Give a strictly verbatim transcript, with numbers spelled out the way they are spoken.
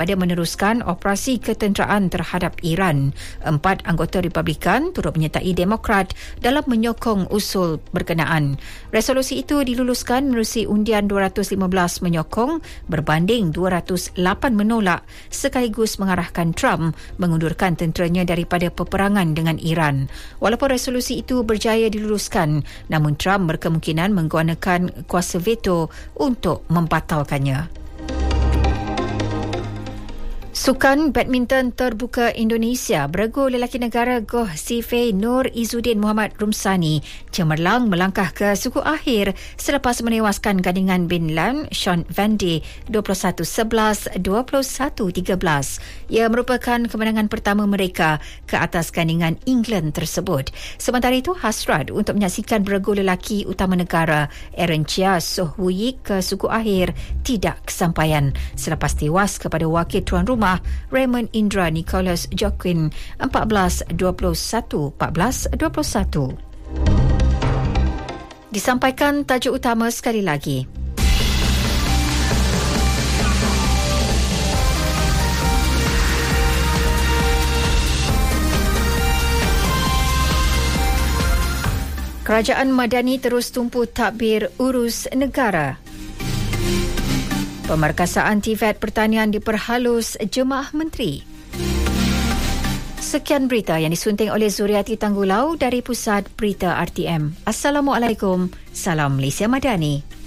pada meneruskan operasi ketenteraan terhadap Iran. Empat anggota Republikan turut menyertai Demokrat dalam menyokong usul berkenaan. Resolusi itu diluluskan menerusi undian dua ratus lima belas menyokong berbanding dua ratus lapan menolak, sekaligus mengarahkan Trump mengundurkan tenteranya daripada peperangan dengan Iran. Walaupun resolusi itu berjaya diluluskan, namun Trump berkemungkinan menggunakan kuasa veto untuk membatalkannya. Sukan badminton terbuka Indonesia beregu lelaki negara Goh Sifei Nur Izzuddin Muhammad Rumsani cemerlang melangkah ke suku akhir selepas menewaskan gandingan bin Lan Sean Van Dy dua puluh satu sebelas, dua puluh satu tiga belas. Ia merupakan kemenangan pertama mereka ke atas gandingan England tersebut. Sementara itu, hasrat untuk menyaksikan beregu lelaki utama negara Aaron Chia Soh Woo-yik ke suku akhir tidak kesampaian selepas tewas kepada wakil tuan rumah Raymond Indra Nicholas Joaquin empat belas dua puluh satu, empat belas dua puluh satu. Disampaikan tajuk utama sekali lagi. Kerajaan Madani terus tumpu takbir urus negara. Pemerkasaan T V E T Pertanian diperhalus Jemaah Menteri. Sekian berita yang disunting oleh Zuriati Tanggulau dari Pusat Berita R T M. Assalamualaikum. Salam Malaysia Madani.